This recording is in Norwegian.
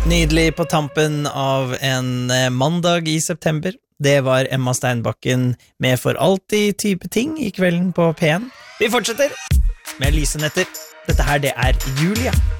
Nydelig på tampen av en mandag i september. Det var Emma Steinbakken med For alltid type ting i kvelden på P1. Vi fortsetter med Lysenetter. Dette her, det er Julia.